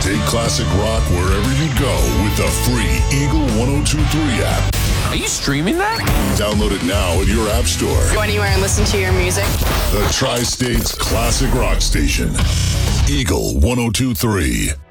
Take classic rock wherever you go with the free Eagle 1023 app. Are you streaming that? Download it now at your app store. Go anywhere and listen to your music. The Tri-State's classic rock station. Eagle 1023.